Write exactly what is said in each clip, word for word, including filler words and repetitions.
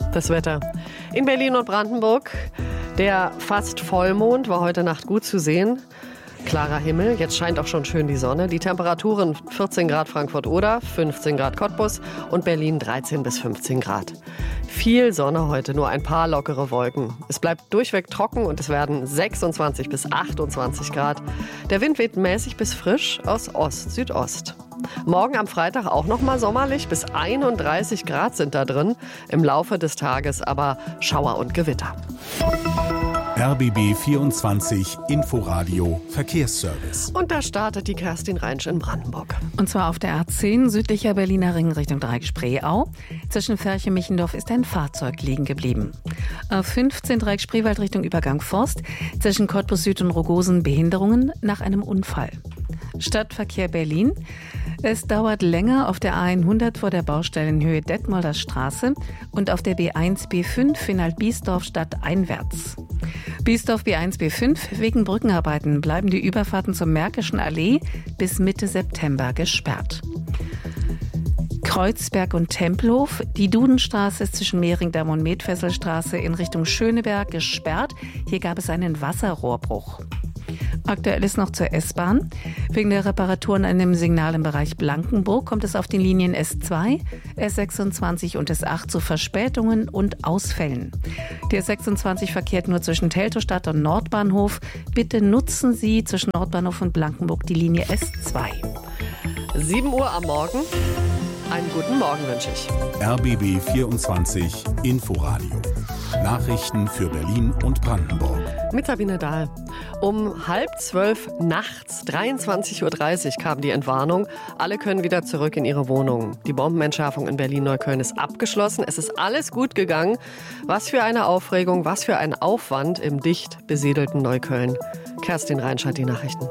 Das Wetter in Berlin und Brandenburg. Der fast Vollmond war heute Nacht gut zu sehen. Klarer Himmel, jetzt scheint auch schon schön die Sonne. Die Temperaturen vierzehn Grad Frankfurt-Oder, fünfzehn Grad Cottbus und Berlin dreizehn bis fünfzehn Grad. Viel Sonne heute, nur ein paar lockere Wolken. Es bleibt durchweg trocken und es werden sechsundzwanzig bis achtundzwanzig Grad. Der Wind weht mäßig bis frisch aus Ost-Südost. Morgen am Freitag auch noch mal sommerlich, bis einunddreißig Grad sind da drin. Im Laufe des Tages aber Schauer und Gewitter. R B B vierundzwanzig Inforadio Verkehrsservice. Und da startet die Kerstin Reinsch in Brandenburg. Und zwar auf der A zehn, südlicher Berliner Ring Richtung Dreieck-Spreeau. Zwischen Ferche-Michendorf ist ein Fahrzeug liegen geblieben. A fünfzehn Dreieck-Spreewald Richtung Übergang Forst. Zwischen Cottbus Süd und Rogosen Behinderungen nach einem Unfall. Stadtverkehr Berlin. Es dauert länger auf der A hundert vor der Baustellenhöhe Detmolder Straße und auf der B eins B fünf in Alt-Biesdorf stadteinwärts. Biesdorf B eins B fünf, wegen Brückenarbeiten bleiben die Überfahrten zur Märkischen Allee bis Mitte September gesperrt. Kreuzberg und Tempelhof. Die Dudenstraße ist zwischen Mehringdamm und Medfesselstraße in Richtung Schöneberg gesperrt. Hier gab es einen Wasserrohrbruch. Aktuell ist noch zur S-Bahn. Wegen der Reparaturen an dem Signal im Bereich Blankenburg kommt es auf den Linien S zwei, S sechsundzwanzig und S acht zu Verspätungen und Ausfällen. Die S sechsundzwanzig verkehrt nur zwischen Teltowstadt und Nordbahnhof. Bitte nutzen Sie zwischen Nordbahnhof und Blankenburg die Linie S zwei. sieben Uhr am Morgen. Einen guten Morgen wünsche ich. R B B vierundzwanzig Inforadio. Nachrichten für Berlin und Brandenburg. Mit Sabine Dahl. Um halb zwölf nachts, dreiundzwanzig Uhr dreißig, kam die Entwarnung. Alle können wieder zurück in ihre Wohnungen. Die Bombenentschärfung in Berlin-Neukölln ist abgeschlossen. Es ist alles gut gegangen. Was für eine Aufregung, was für ein Aufwand im dicht besiedelten Neukölln. Kerstin Reinsch hat die Nachrichten.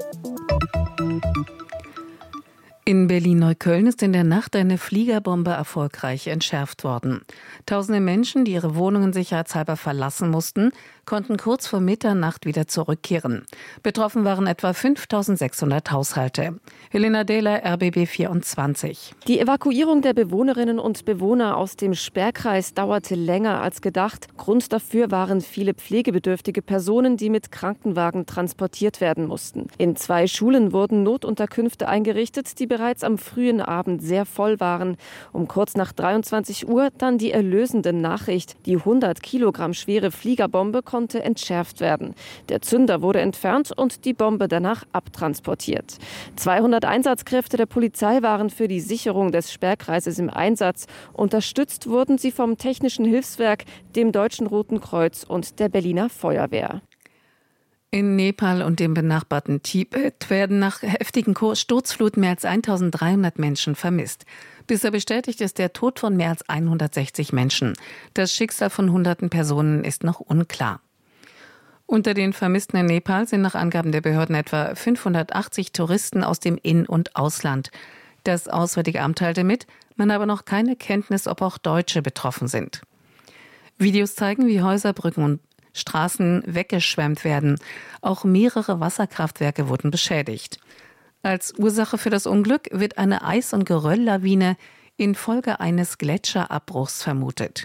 In Berlin-Neukölln ist in der Nacht eine Fliegerbombe erfolgreich entschärft worden. Tausende Menschen, die ihre Wohnungen sicherheitshalber verlassen mussten, konnten kurz vor Mitternacht wieder zurückkehren. Betroffen waren etwa fünftausendsechshundert Haushalte. Helena Dehler, R B B vierundzwanzig. Die Evakuierung der Bewohnerinnen und Bewohner aus dem Sperrkreis dauerte länger als gedacht. Grund dafür waren viele pflegebedürftige Personen, die mit Krankenwagen transportiert werden mussten. In zwei Schulen wurden Notunterkünfte eingerichtet, die bereits am frühen Abend sehr voll waren. Um kurz nach dreiundzwanzig Uhr dann die erlösende Nachricht. Die hundert Kilogramm schwere Fliegerbombe konnte entschärft werden. Der Zünder wurde entfernt und die Bombe danach abtransportiert. zweihundert Einsatzkräfte der Polizei waren für die Sicherung des Sperrkreises im Einsatz. Unterstützt wurden sie vom Technischen Hilfswerk, dem Deutschen Roten Kreuz und der Berliner Feuerwehr. In Nepal und dem benachbarten Tibet werden nach heftigen Sturzfluten mehr als eintausenddreihundert Menschen vermisst. Bisher bestätigt ist der Tod von mehr als hundertsechzig Menschen. Das Schicksal von hunderten Personen ist noch unklar. Unter den Vermissten in Nepal sind nach Angaben der Behörden etwa fünfhundertachtzig Touristen aus dem In- und Ausland. Das Auswärtige Amt teilte mit, man habe noch keine Kenntnis, ob auch Deutsche betroffen sind. Videos zeigen, wie Häuser, Brücken und Straßen weggeschwemmt werden. Auch mehrere Wasserkraftwerke wurden beschädigt. Als Ursache für das Unglück wird eine Eis- und Gerölllawine infolge eines Gletscherabbruchs vermutet.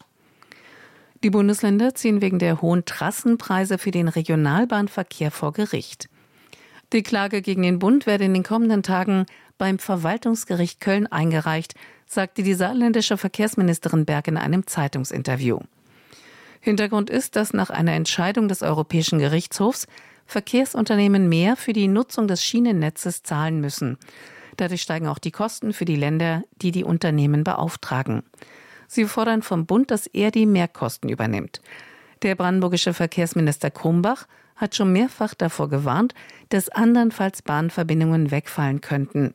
Die Bundesländer ziehen wegen der hohen Trassenpreise für den Regionalbahnverkehr vor Gericht. Die Klage gegen den Bund werde in den kommenden Tagen beim Verwaltungsgericht Köln eingereicht, sagte die saarländische Verkehrsministerin Berg in einem Zeitungsinterview. Hintergrund ist, dass nach einer Entscheidung des Europäischen Gerichtshofs Verkehrsunternehmen mehr für die Nutzung des Schienennetzes zahlen müssen. Dadurch steigen auch die Kosten für die Länder, die die Unternehmen beauftragen. Sie fordern vom Bund, dass er die Mehrkosten übernimmt. Der brandenburgische Verkehrsminister Krumbach hat schon mehrfach davor gewarnt, dass andernfalls Bahnverbindungen wegfallen könnten.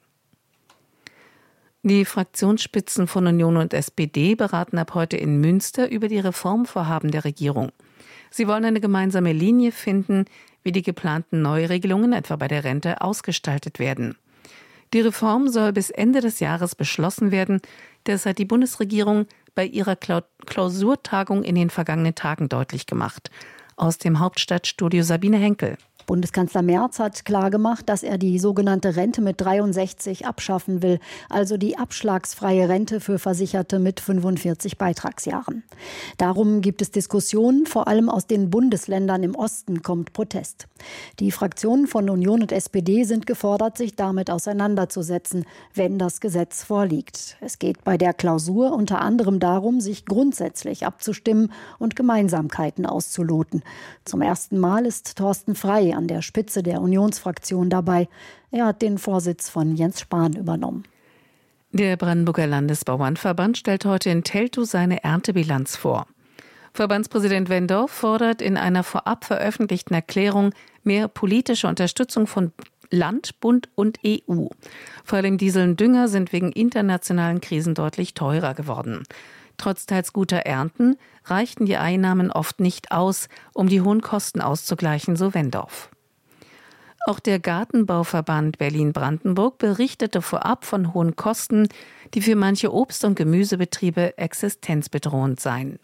Die Fraktionsspitzen von Union und S P D beraten ab heute in Münster über die Reformvorhaben der Regierung. Sie wollen eine gemeinsame Linie finden, wie die geplanten Neuregelungen etwa bei der Rente ausgestaltet werden. Die Reform soll bis Ende des Jahres beschlossen werden. Das hat die Bundesregierung bei ihrer Klausurtagung in den vergangenen Tagen deutlich gemacht. Aus dem Hauptstadtstudio Sabine Henkel. Bundeskanzler Merz hat klargemacht, dass er die sogenannte Rente mit dreiundsechzig abschaffen will, also die abschlagsfreie Rente für Versicherte mit fünfundvierzig Beitragsjahren. Darum gibt es Diskussionen, vor allem aus den Bundesländern im Osten kommt Protest. Die Fraktionen von Union und S P D sind gefordert, sich damit auseinanderzusetzen, wenn das Gesetz vorliegt. Es geht bei der Klausur unter anderem darum, sich grundsätzlich abzustimmen und Gemeinsamkeiten auszuloten. Zum ersten Mal ist Thorsten Frey an der Spitze der Unionsfraktion dabei. Er hat den Vorsitz von Jens Spahn übernommen. Der Brandenburger Landesbauernverband stellt heute in Teltow seine Erntebilanz vor. Verbandspräsident Wendorf fordert in einer vorab veröffentlichten Erklärung mehr politische Unterstützung von Land, Bund und E U. Vor allem Diesel und Dünger sind wegen internationalen Krisen deutlich teurer geworden. Trotz teils guter Ernten reichten die Einnahmen oft nicht aus, um die hohen Kosten auszugleichen, so Wendorf. Auch der Gartenbauverband Berlin-Brandenburg berichtete vorab von hohen Kosten, die für manche Obst- und Gemüsebetriebe existenzbedrohend seien.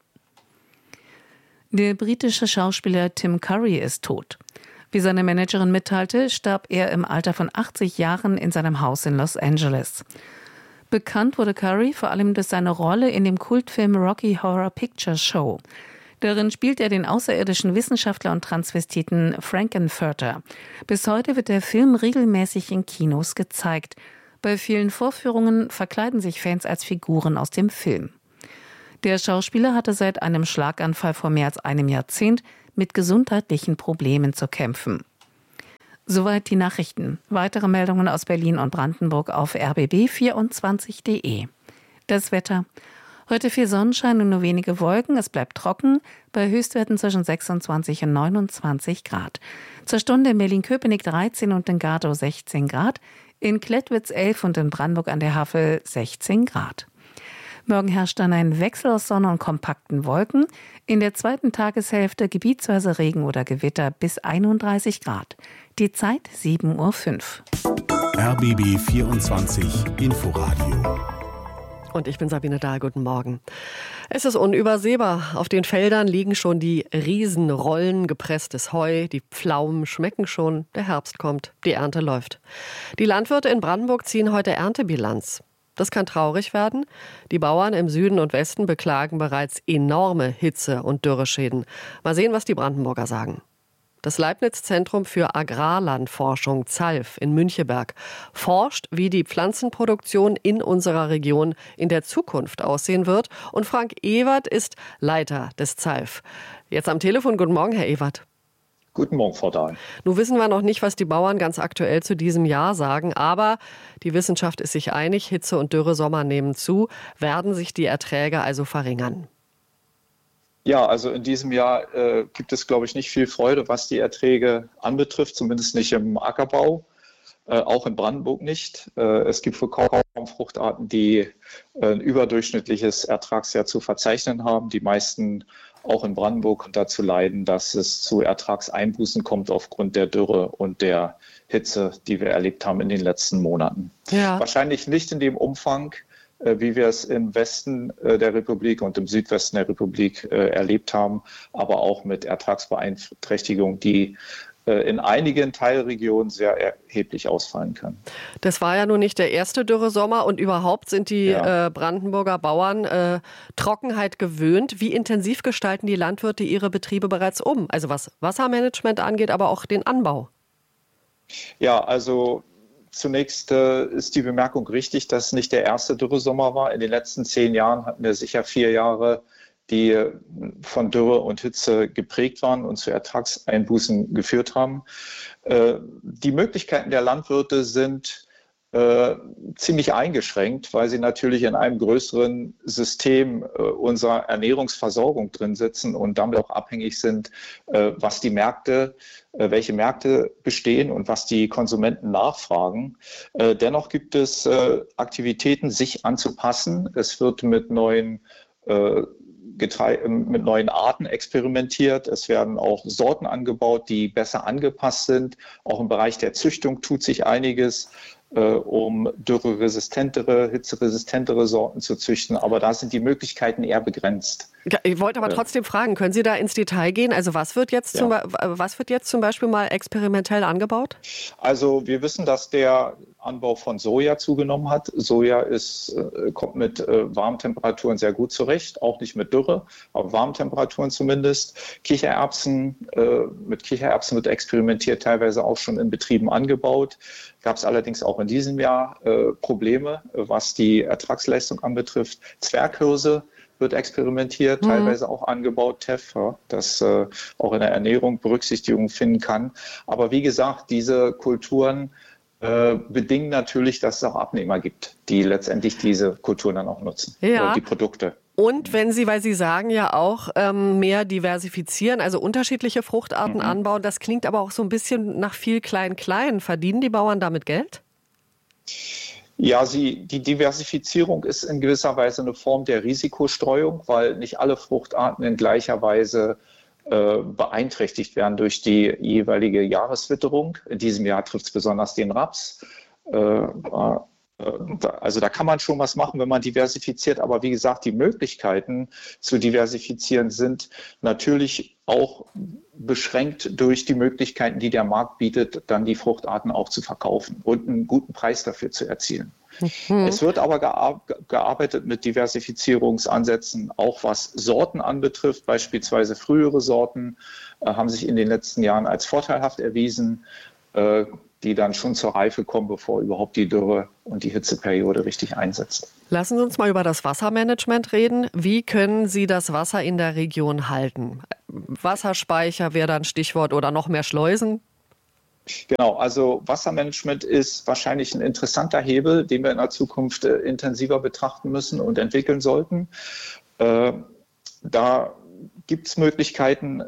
Der britische Schauspieler Tim Curry ist tot. Wie seine Managerin mitteilte, starb er im Alter von achtzig Jahren in seinem Haus in Los Angeles. Bekannt wurde Curry vor allem durch seine Rolle in dem Kultfilm Rocky Horror Picture Show. Darin spielt er den außerirdischen Wissenschaftler und Transvestiten Frankenfurter. Bis heute wird der Film regelmäßig in Kinos gezeigt. Bei vielen Vorführungen verkleiden sich Fans als Figuren aus dem Film. Der Schauspieler hatte seit einem Schlaganfall vor mehr als einem Jahrzehnt mit gesundheitlichen Problemen zu kämpfen. Soweit die Nachrichten. Weitere Meldungen aus Berlin und Brandenburg auf r b b vierundzwanzig punkt d e. Das Wetter. Heute viel Sonnenschein und nur wenige Wolken. Es bleibt trocken bei Höchstwerten zwischen sechsundzwanzig und neunundzwanzig Grad. Zur Stunde in Berlin-Köpenick dreizehn und in Gardau sechzehn Grad. In Klettwitz elf und in Brandenburg an der Havel sechzehn Grad. Morgen herrscht dann ein Wechsel aus Sonne und kompakten Wolken. In der zweiten Tageshälfte gebietsweise Regen oder Gewitter bis einunddreißig Grad. Die Zeit sieben Uhr fünf. R B B vierundzwanzig Inforadio. Und ich bin Sabine Dahl, guten Morgen. Es ist unübersehbar. Auf den Feldern liegen schon die Riesenrollen gepresstes Heu, die Pflaumen schmecken schon, der Herbst kommt, die Ernte läuft. Die Landwirte in Brandenburg ziehen heute Erntebilanz. Das kann traurig werden. Die Bauern im Süden und Westen beklagen bereits enorme Hitze- und Dürreschäden. Mal sehen, was die Brandenburger sagen. Das Leibniz-Zentrum für Agrarlandforschung ZALF in Müncheberg forscht, wie die Pflanzenproduktion in unserer Region in der Zukunft aussehen wird. Und Frank Ewert ist Leiter des ZALF. Jetzt am Telefon. Guten Morgen, Herr Ewert. Guten Morgen, Frau Dahl. Nun wissen wir noch nicht, was die Bauern ganz aktuell zu diesem Jahr sagen, aber die Wissenschaft ist sich einig, Hitze und Dürre Sommer nehmen zu, werden sich die Erträge also verringern? Ja, also in diesem Jahr äh, gibt es, glaube ich, nicht viel Freude, was die Erträge anbetrifft, zumindest nicht im Ackerbau, äh, auch in Brandenburg nicht. Äh, es gibt wohl kaum Fruchtarten, die äh, ein überdurchschnittliches Ertragsjahr zu verzeichnen haben. Die meisten auch in Brandenburg dazu leiden, dass es zu Ertragseinbußen kommt aufgrund der Dürre und der Hitze, die wir erlebt haben in den letzten Monaten. Ja. Wahrscheinlich nicht in dem Umfang, äh, wie wir es im Westen äh, der Republik und im Südwesten der Republik äh, erlebt haben, aber auch mit Ertragsbeeinträchtigungen, die in einigen Teilregionen sehr erheblich ausfallen kann. Das war ja nun nicht der erste Dürresommer und überhaupt sind die ja. äh, Brandenburger Bauern äh, Trockenheit gewöhnt. Wie intensiv gestalten die Landwirte ihre Betriebe bereits um? Also was Wassermanagement angeht, aber auch den Anbau. Ja, also zunächst äh, ist die Bemerkung richtig, dass es nicht der erste Dürresommer war. In den letzten zehn Jahren hatten wir sicher vier Jahre, die von Dürre und Hitze geprägt waren und zu Ertragseinbußen geführt haben. Die Möglichkeiten der Landwirte sind äh, ziemlich eingeschränkt, weil sie natürlich in einem größeren System äh, unserer Ernährungsversorgung drin sitzen und damit auch abhängig sind, äh, was die Märkte, äh, welche Märkte bestehen und was die Konsumenten nachfragen. Äh, dennoch gibt es äh, Aktivitäten, sich anzupassen. Es wird mit neuen äh, Getreide, mit neuen Arten experimentiert. Es werden auch Sorten angebaut, die besser angepasst sind. Auch im Bereich der Züchtung tut sich einiges. äh, um dürreresistentere, hitzeresistentere Sorten zu züchten. Aber da sind die Möglichkeiten eher begrenzt. Ich wollte aber trotzdem fragen, können Sie da ins Detail gehen? Also was wird jetzt, Ja. zum, was wird jetzt zum Beispiel mal experimentell angebaut? Also wir wissen, dass der Anbau von Soja zugenommen hat. Soja ist, äh, kommt mit äh, warmen Temperaturen sehr gut zurecht, auch nicht mit Dürre, aber warmen Temperaturen zumindest. Kichererbsen, äh, mit Kichererbsen wird experimentiert, teilweise auch schon in Betrieben angebaut. Gab es allerdings auch in diesem Jahr äh, Probleme, was die Ertragsleistung anbetrifft. Zwerghirse wird experimentiert, mhm. teilweise auch angebaut, T E F, ja, das äh, auch in der Ernährung Berücksichtigung finden kann. Aber wie gesagt, diese Kulturen äh, bedingen natürlich, dass es auch Abnehmer gibt, die letztendlich diese Kulturen dann auch nutzen, ja. äh, die Produkte. Und wenn Sie, weil Sie sagen ja auch, ähm, mehr diversifizieren, also unterschiedliche Fruchtarten mhm. anbauen, das klingt aber auch so ein bisschen nach viel Klein-Klein. Verdienen die Bauern damit Geld? Ja, sie, die Diversifizierung ist in gewisser Weise eine Form der Risikostreuung, weil nicht alle Fruchtarten in gleicher Weise äh, beeinträchtigt werden durch die jeweilige Jahreswitterung. In diesem Jahr trifft es besonders den Raps. Äh, äh, Also da kann man schon was machen, wenn man diversifiziert. Aber wie gesagt, die Möglichkeiten zu diversifizieren sind natürlich auch beschränkt durch die Möglichkeiten, die der Markt bietet, dann die Fruchtarten auch zu verkaufen und einen guten Preis dafür zu erzielen. Mhm. Es wird aber gearbeitet mit Diversifizierungsansätzen, auch was Sorten anbetrifft. Beispielsweise frühere Sorten äh, haben sich in den letzten Jahren als vorteilhaft erwiesen, äh, die dann schon zur Reife kommen, bevor überhaupt die Dürre und die Hitzeperiode richtig einsetzt. Lassen Sie uns mal über das Wassermanagement reden. Wie können Sie das Wasser in der Region halten? Wasserspeicher wäre da ein Stichwort oder noch mehr Schleusen? Genau, also Wassermanagement ist wahrscheinlich ein interessanter Hebel, den wir in der Zukunft äh, intensiver betrachten müssen und entwickeln sollten. Äh, da gibt es Möglichkeiten,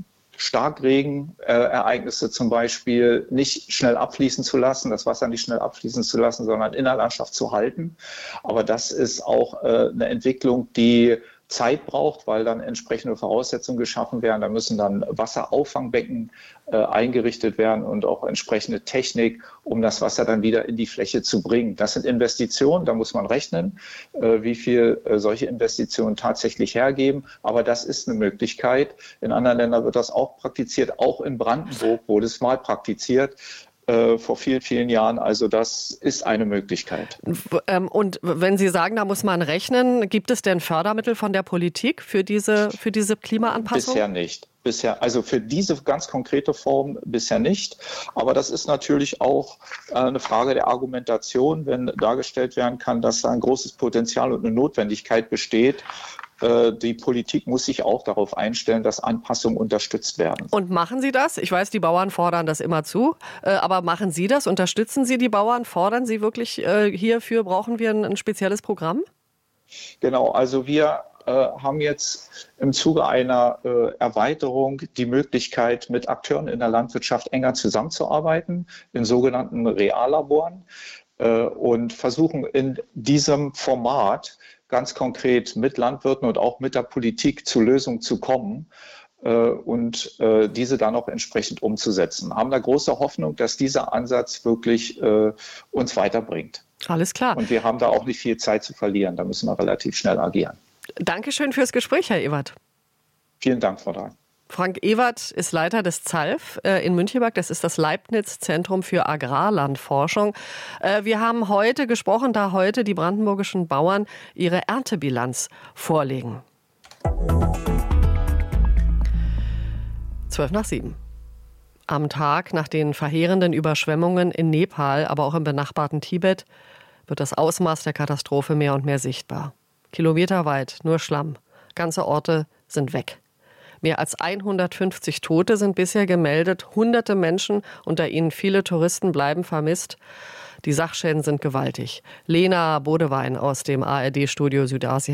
Starkregenereignisse zum Beispiel nicht schnell abfließen zu lassen, das Wasser nicht schnell abfließen zu lassen, sondern in der Landschaft zu halten. Aber das ist auch äh, eine Entwicklung, die Zeit braucht, weil dann entsprechende Voraussetzungen geschaffen werden. Da müssen dann Wasserauffangbecken äh, eingerichtet werden und auch entsprechende Technik, um das Wasser dann wieder in die Fläche zu bringen. Das sind Investitionen, da muss man rechnen, äh, wie viel äh, solche Investitionen tatsächlich hergeben. Aber das ist eine Möglichkeit. In anderen Ländern wird das auch praktiziert, auch in Brandenburg wurde es mal praktiziert. Vor vielen, vielen Jahren. Also das ist eine Möglichkeit. Und wenn Sie sagen, da muss man rechnen, gibt es denn Fördermittel von der Politik für diese, für diese Klimaanpassung? Bisher nicht. Bisher, also für diese ganz konkrete Form bisher nicht. Aber das ist natürlich auch eine Frage der Argumentation, wenn dargestellt werden kann, dass da ein großes Potenzial und eine Notwendigkeit besteht. Die Politik muss sich auch darauf einstellen, dass Anpassungen unterstützt werden. Und machen Sie das? Ich weiß, die Bauern fordern das immer zu. Aber machen Sie das? Unterstützen Sie die Bauern? Fordern Sie wirklich, hierfür brauchen wir ein spezielles Programm? Genau, also wir äh, haben jetzt im Zuge einer äh, Erweiterung die Möglichkeit, mit Akteuren in der Landwirtschaft enger zusammenzuarbeiten, in sogenannten Reallaboren, äh, und versuchen in diesem Format ganz konkret mit Landwirten und auch mit der Politik zu Lösungen zu kommen äh, und äh, diese dann auch entsprechend umzusetzen. Haben da große Hoffnung, dass dieser Ansatz wirklich äh, uns weiterbringt. Alles klar. Und wir haben da auch nicht viel Zeit zu verlieren. Da müssen wir relativ schnell agieren. Dankeschön fürs Gespräch, Herr Ewert. Vielen Dank, Frau Dahl. Frank Ewert ist Leiter des Z A L F in Müncheberg. Das ist das Leibniz-Zentrum für Agrarlandforschung. Wir haben heute gesprochen, da heute die brandenburgischen Bauern ihre Erntebilanz vorlegen. Zwölf nach sieben. Am Tag nach den verheerenden Überschwemmungen in Nepal, aber auch im benachbarten Tibet, wird das Ausmaß der Katastrophe mehr und mehr sichtbar. Kilometerweit nur Schlamm. Ganze Orte sind weg. Mehr als hundertfünfzig Tote sind bisher gemeldet. Hunderte Menschen, unter ihnen viele Touristen, bleiben vermisst. Die Sachschäden sind gewaltig. Lena Bodewein aus dem A R D-Studio Südasien.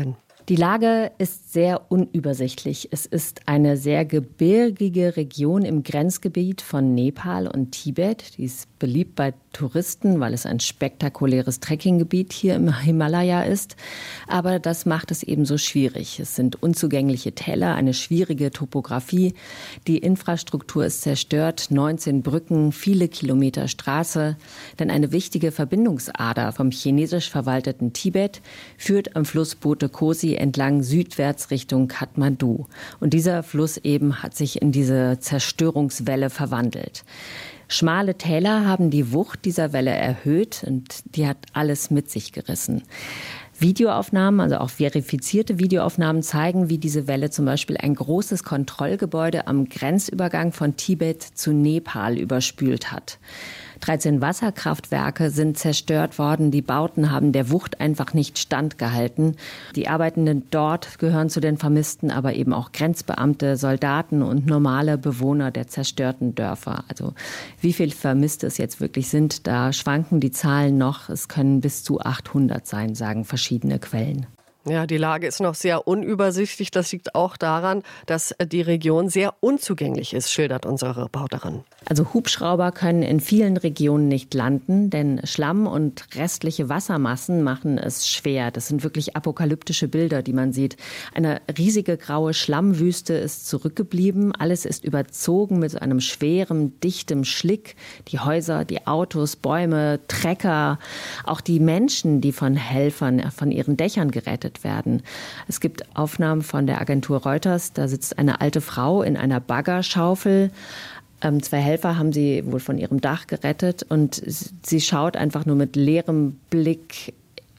Die Lage ist sehr unübersichtlich. Es ist eine sehr gebirgige Region im Grenzgebiet von Nepal und Tibet. Die ist beliebt bei Touristen, weil es ein spektakuläres Trekkinggebiet hier im Himalaya ist. Aber das macht es eben so schwierig. Es sind unzugängliche Täler, eine schwierige Topografie. Die Infrastruktur ist zerstört, neunzehn Brücken, viele Kilometer Straße. Denn eine wichtige Verbindungsader vom chinesisch verwalteten Tibet führt am Fluss Bote Kosi entlang südwärts Richtung Kathmandu. Und dieser Fluss eben hat sich in diese Zerstörungswelle verwandelt. Schmale Täler haben die Wucht dieser Welle erhöht und die hat alles mit sich gerissen. Videoaufnahmen, also auch verifizierte Videoaufnahmen zeigen, wie diese Welle zum Beispiel ein großes Kontrollgebäude am Grenzübergang von Tibet zu Nepal überspült hat. dreizehn Wasserkraftwerke sind zerstört worden. Die Bauten haben der Wucht einfach nicht standgehalten. Die Arbeitenden dort gehören zu den Vermissten, aber eben auch Grenzbeamte, Soldaten und normale Bewohner der zerstörten Dörfer. Also wie viele Vermisste es jetzt wirklich sind, da schwanken die Zahlen noch. Es können bis zu achthundert sein, sagen verschiedene Quellen. Ja, die Lage ist noch sehr unübersichtlich. Das liegt auch daran, dass die Region sehr unzugänglich ist, schildert unsere Reporterin. Also Hubschrauber können in vielen Regionen nicht landen, denn Schlamm und restliche Wassermassen machen es schwer. Das sind wirklich apokalyptische Bilder, die man sieht. Eine riesige graue Schlammwüste ist zurückgeblieben. Alles ist überzogen mit einem schweren, dichtem Schlick. Die Häuser, die Autos, Bäume, Trecker, auch die Menschen, die von Helfern von ihren Dächern gerettet werden. Es gibt Aufnahmen von der Agentur Reuters. Da sitzt eine alte Frau in einer Baggerschaufel. Ähm, zwei Helfer haben sie wohl von ihrem Dach gerettet und sie schaut einfach nur mit leerem Blick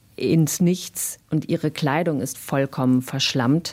ins Nichts und ihre Kleidung ist vollkommen verschlammt.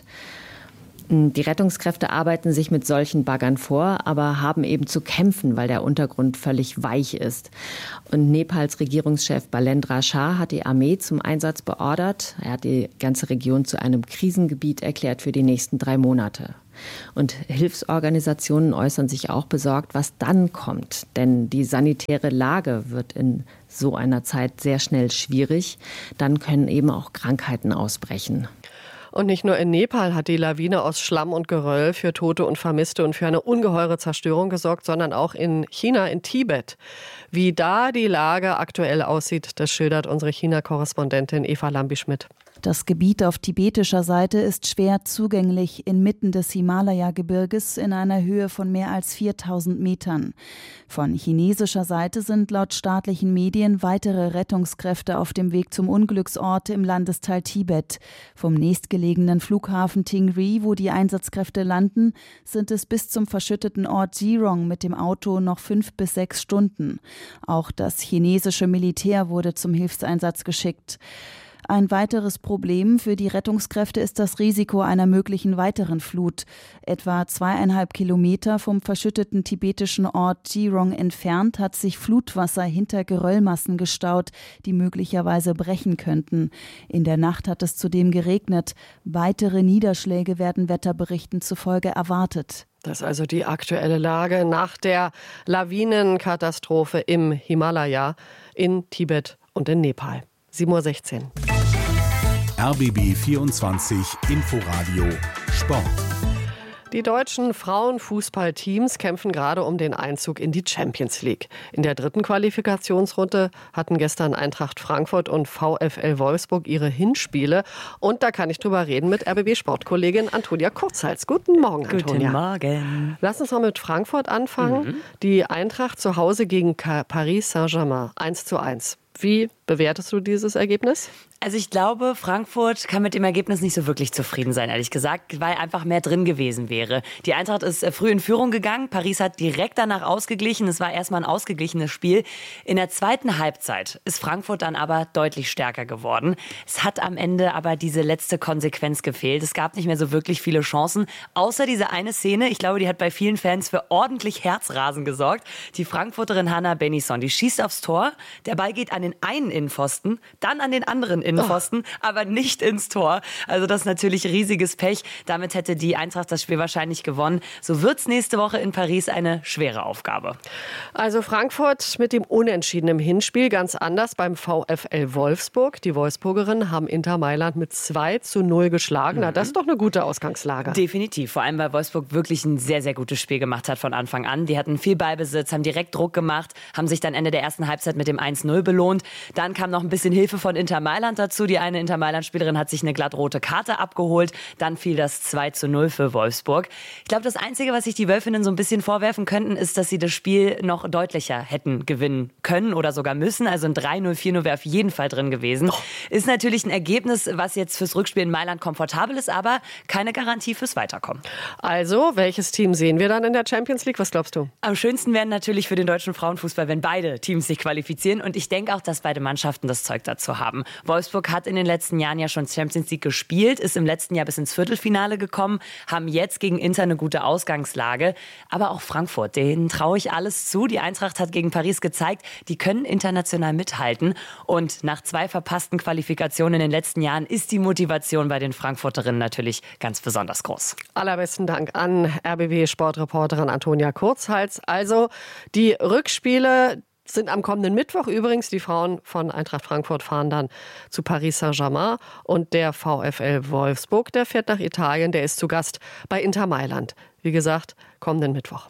Die Rettungskräfte arbeiten sich mit solchen Baggern vor, aber haben eben zu kämpfen, weil der Untergrund völlig weich ist. Und Nepals Regierungschef Balendra Shah hat die Armee zum Einsatz beordert. Er hat die ganze Region zu einem Krisengebiet erklärt für die nächsten drei Monate. Und Hilfsorganisationen äußern sich auch besorgt, was dann kommt. Denn die sanitäre Lage wird in so einer Zeit sehr schnell schwierig. Dann können eben auch Krankheiten ausbrechen. Und nicht nur in Nepal hat die Lawine aus Schlamm und Geröll für Tote und Vermisste und für eine ungeheure Zerstörung gesorgt, sondern auch in China, in Tibet. Wie da die Lage aktuell aussieht, das schildert unsere China-Korrespondentin Eva Lambi-Schmidt. Das Gebiet auf tibetischer Seite ist schwer zugänglich inmitten des Himalaya-Gebirges in einer Höhe von mehr als viertausend Metern. Von chinesischer Seite sind laut staatlichen Medien weitere Rettungskräfte auf dem Weg zum Unglücksort im Landesteil Tibet. Vom nächstgelegenen Flughafen Tingri, wo die Einsatzkräfte landen, sind es bis zum verschütteten Ort Zirong mit dem Auto noch fünf bis sechs Stunden. Auch das chinesische Militär wurde zum Hilfseinsatz geschickt. Ein weiteres Problem für die Rettungskräfte ist das Risiko einer möglichen weiteren Flut. Etwa zweieinhalb Kilometer vom verschütteten tibetischen Ort Zirong entfernt hat sich Flutwasser hinter Geröllmassen gestaut, die möglicherweise brechen könnten. In der Nacht hat es zudem geregnet. Weitere Niederschläge werden Wetterberichten zufolge erwartet. Das ist also die aktuelle Lage nach der Lawinenkatastrophe im Himalaya, in Tibet und in Nepal. sieben Uhr sechzehn. R B B vierundzwanzig Inforadio Sport. Die deutschen Frauenfußballteams kämpfen gerade um den Einzug in die Champions League. In der dritten Qualifikationsrunde hatten gestern Eintracht Frankfurt und VfL Wolfsburg ihre Hinspiele. Und da kann ich drüber reden mit R B B-Sportkollegin Antonia Kurzhals. Guten Morgen, Antonia. Guten Morgen. Lass uns mal mit Frankfurt anfangen. Mhm. Die Eintracht zu Hause gegen Paris Saint-Germain. eins zu eins. Wie bewertest du dieses Ergebnis? Also ich glaube, Frankfurt kann mit dem Ergebnis nicht so wirklich zufrieden sein, ehrlich gesagt, weil einfach mehr drin gewesen wäre. Die Eintracht ist früh in Führung gegangen, Paris hat direkt danach ausgeglichen, es war erstmal ein ausgeglichenes Spiel. In der zweiten Halbzeit ist Frankfurt dann aber deutlich stärker geworden. Es hat am Ende aber diese letzte Konsequenz gefehlt. Es gab nicht mehr so wirklich viele Chancen, außer diese eine Szene. Ich glaube, die hat bei vielen Fans für ordentlich Herzrasen gesorgt. Die Frankfurterin Hannah Bennison, die schießt aufs Tor, der Ball geht an den einen Innenpfosten, dann an den anderen Innenpfosten, oh. aber nicht ins Tor. Also das ist natürlich riesiges Pech. Damit hätte die Eintracht das Spiel wahrscheinlich gewonnen. So wird's nächste Woche in Paris eine schwere Aufgabe. Also Frankfurt mit dem Unentschieden im Hinspiel, ganz anders beim VfL Wolfsburg. Die Wolfsburgerinnen haben Inter Mailand mit zwei zu null geschlagen. Na, das ist doch eine gute Ausgangslage. Definitiv, vor allem weil Wolfsburg wirklich ein sehr, sehr gutes Spiel gemacht hat von Anfang an. Die hatten viel Ballbesitz, haben direkt Druck gemacht, haben sich dann Ende der ersten Halbzeit mit dem eins null belohnt. Dann kam noch ein bisschen Hilfe von Inter Mailand dazu. Die eine Inter Mailand-Spielerin hat sich eine glattrote Karte abgeholt. Dann fiel das zwei zu null für Wolfsburg. Ich glaube, das Einzige, was sich die Wölfinnen so ein bisschen vorwerfen könnten, ist, dass sie das Spiel noch deutlicher hätten gewinnen können oder sogar müssen. Also ein drei null, vier null wäre auf jeden Fall drin gewesen. Oh. Ist natürlich ein Ergebnis, was jetzt fürs Rückspiel in Mailand komfortabel ist, aber keine Garantie fürs Weiterkommen. Also, welches Team sehen wir dann in der Champions League? Was glaubst du? Am schönsten wären natürlich für den deutschen Frauenfußball, wenn beide Teams sich qualifizieren. Und ich denke auch, dass beide Mannschaften das Zeug dazu haben. Wolfsburg hat in den letzten Jahren ja schon Champions League gespielt, ist im letzten Jahr bis ins Viertelfinale gekommen, haben jetzt gegen Inter eine gute Ausgangslage. Aber auch Frankfurt, denen traue ich alles zu. Die Eintracht hat gegen Paris gezeigt, die können international mithalten. Und nach zwei verpassten Qualifikationen in den letzten Jahren ist die Motivation bei den Frankfurterinnen natürlich ganz besonders groß. Allerbesten Dank an R B B-Sportreporterin Antonia Kurzhals. Also die Rückspiele sind am kommenden Mittwoch. Übrigens, die Frauen von Eintracht Frankfurt fahren dann zu Paris Saint-Germain. Und der VfL Wolfsburg, der fährt nach Italien. Der ist zu Gast bei Inter Mailand. Wie gesagt, kommenden Mittwoch.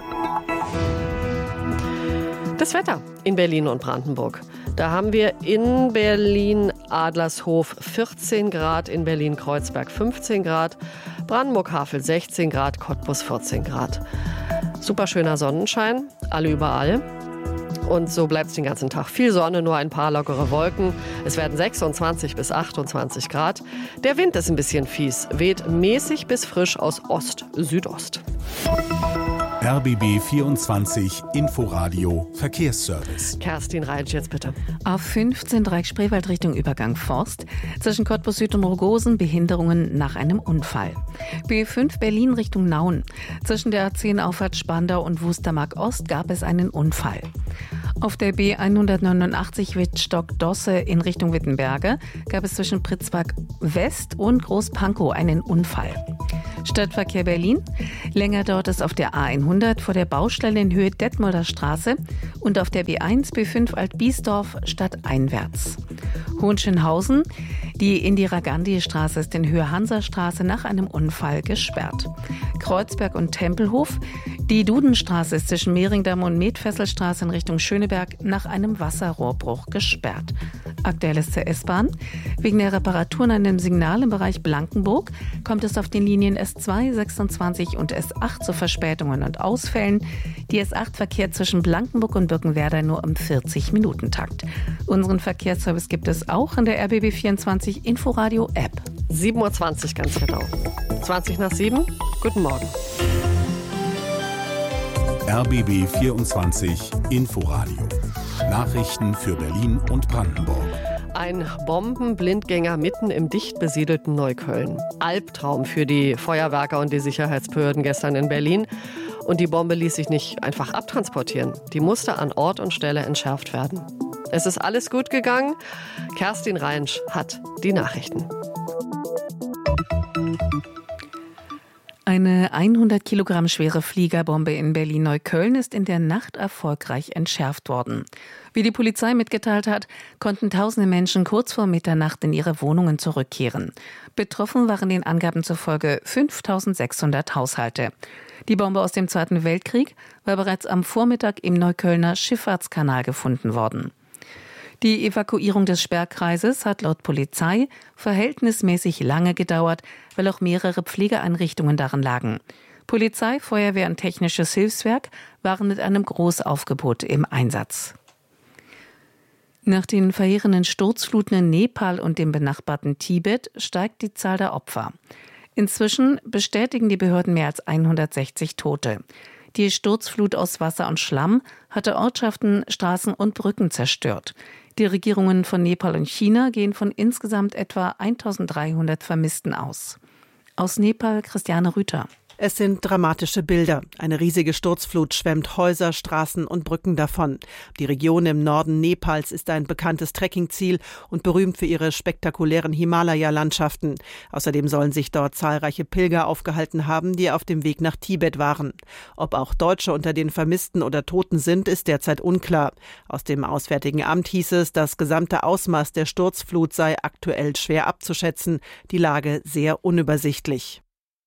Das Wetter in Berlin und Brandenburg. Da haben wir in Berlin Adlershof vierzehn Grad, in Berlin Kreuzberg fünfzehn Grad, Brandenburg-Havel sechzehn Grad, Cottbus vierzehn Grad. Super schöner Sonnenschein, alle überall. Und so bleibt es den ganzen Tag. Viel Sonne, nur ein paar lockere Wolken. Es werden sechsundzwanzig bis achtundzwanzig Grad. Der Wind ist ein bisschen fies, weht mäßig bis frisch aus Ost-Südost. R B B vierundzwanzig Inforadio Verkehrsservice. Kerstin Reitsch jetzt bitte. Auf fünfzehn Dreieck Spreewald Richtung Übergang Forst. Zwischen Cottbus Süd und Rogosen Behinderungen nach einem Unfall. B fünf Berlin Richtung Nauen. Zwischen der A zehn Auffahrt Spandau und Wustermark Ost gab es einen Unfall. Auf der B hundertneunundachtzig Wittstock-Dosse in Richtung Wittenberge gab es zwischen Pritzbach West und Großpankow einen Unfall. Stadtverkehr Berlin. Länger dauert es auf der A hundert vor der Baustelle in Höhe Detmolder Straße und auf der B eins B fünf Altbiesdorf stadteinwärts. Hohenschönhausen. Die Indira-Gandhi-Straße ist in Höhe Hansastraße nach einem Unfall gesperrt. Kreuzberg und Tempelhof. Die Dudenstraße ist zwischen Mehringdamm und Metfesselstraße in Richtung Schöneberg nach einem Wasserrohrbruch gesperrt. Aktuelles zur S-Bahn. Wegen der Reparaturen an dem Signal im Bereich Blankenburg kommt es auf den Linien S zwei, sechsundzwanzig und S acht zu Verspätungen und Ausfällen. Die S acht verkehrt zwischen Blankenburg und Birkenwerder nur im vierzig-Minuten-Takt. Unseren Verkehrsservice gibt es auch in der R B B vierundzwanzig Inforadio-App. sieben Uhr zwanzig ganz genau. zwanzig nach sieben. Guten Morgen. R B B vierundzwanzig Inforadio. Nachrichten für Berlin und Brandenburg. Ein Bombenblindgänger mitten im dicht besiedelten Neukölln. Albtraum für die Feuerwerker und die Sicherheitsbehörden gestern in Berlin. Und die Bombe ließ sich nicht einfach abtransportieren. Die musste an Ort und Stelle entschärft werden. Es ist alles gut gegangen. Kerstin Reitsch hat die Nachrichten. Eine hundert Kilogramm schwere Fliegerbombe in Berlin-Neukölln ist in der Nacht erfolgreich entschärft worden. Wie die Polizei mitgeteilt hat, konnten tausende Menschen kurz vor Mitternacht in ihre Wohnungen zurückkehren. Betroffen waren den Angaben zufolge fünftausendsechshundert Haushalte. Die Bombe aus dem Zweiten Weltkrieg war bereits am Vormittag im Neuköllner Schifffahrtskanal gefunden worden. Die Evakuierung des Sperrkreises hat laut Polizei verhältnismäßig lange gedauert, weil auch mehrere Pflegeeinrichtungen darin lagen. Polizei, Feuerwehr und Technisches Hilfswerk waren mit einem Großaufgebot im Einsatz. Nach den verheerenden Sturzfluten in Nepal und dem benachbarten Tibet steigt die Zahl der Opfer. Inzwischen bestätigen die Behörden mehr als hundertsechzig Tote. Die Sturzflut aus Wasser und Schlamm hatte Ortschaften, Straßen und Brücken zerstört. Die Regierungen von Nepal und China gehen von insgesamt etwa eintausenddreihundert Vermissten aus. Aus Nepal Christiane Rüther. Es sind dramatische Bilder. Eine riesige Sturzflut schwemmt Häuser, Straßen und Brücken davon. Die Region im Norden Nepals ist ein bekanntes Trekkingziel und berühmt für ihre spektakulären Himalaya-Landschaften. Außerdem sollen sich dort zahlreiche Pilger aufgehalten haben, die auf dem Weg nach Tibet waren. Ob auch Deutsche unter den Vermissten oder Toten sind, ist derzeit unklar. Aus dem Auswärtigen Amt hieß es, das gesamte Ausmaß der Sturzflut sei aktuell schwer abzuschätzen, die Lage sehr unübersichtlich.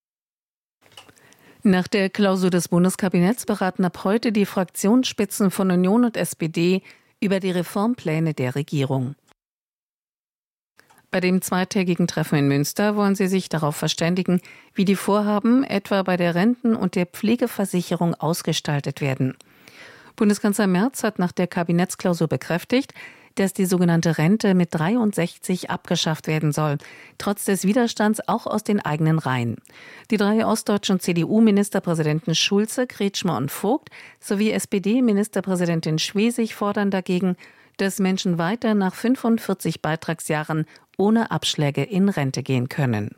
Nach der Klausur des Bundeskabinetts beraten ab heute die Fraktionsspitzen von Union und S P D über die Reformpläne der Regierung. Bei dem zweitägigen Treffen in Münster wollen sie sich darauf verständigen, wie die Vorhaben etwa bei der Renten- und der Pflegeversicherung ausgestaltet werden. Bundeskanzler Merz hat nach der Kabinettsklausur bekräftigt, dass die sogenannte Rente mit dreiundsechzig abgeschafft werden soll, trotz des Widerstands auch aus den eigenen Reihen. Die drei ostdeutschen C D U-Ministerpräsidenten Schulze, Kretschmer und Vogt sowie S P D-Ministerpräsidentin Schwesig fordern dagegen, dass Menschen weiter nach fünfundvierzig Beitragsjahren ohne Abschläge in Rente gehen können.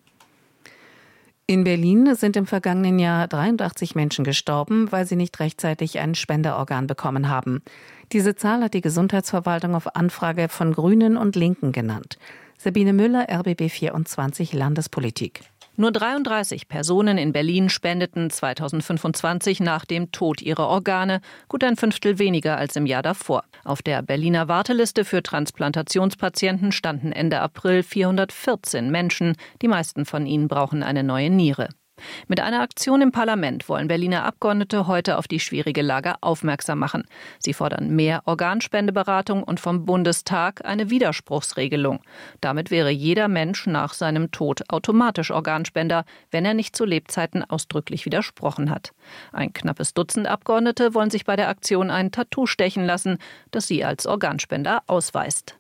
In Berlin sind im vergangenen Jahr dreiundachtzig Menschen gestorben, weil sie nicht rechtzeitig ein Spenderorgan bekommen haben. Diese Zahl hat die Gesundheitsverwaltung auf Anfrage von Grünen und Linken genannt. Sabine Müller, R B B vierundzwanzig Landespolitik. Nur dreiunddreißig Personen in Berlin spendeten zweitausendfünfundzwanzig nach dem Tod ihre Organe, gut ein Fünftel weniger als im Jahr davor. Auf der Berliner Warteliste für Transplantationspatienten standen Ende April vierhundertvierzehn Menschen. Die meisten von ihnen brauchen eine neue Niere. Mit einer Aktion im Parlament wollen Berliner Abgeordnete heute auf die schwierige Lage aufmerksam machen. Sie fordern mehr Organspendeberatung und vom Bundestag eine Widerspruchsregelung. Damit wäre jeder Mensch nach seinem Tod automatisch Organspender, wenn er nicht zu Lebzeiten ausdrücklich widersprochen hat. Ein knappes Dutzend Abgeordnete wollen sich bei der Aktion ein Tattoo stechen lassen, das sie als Organspender ausweist.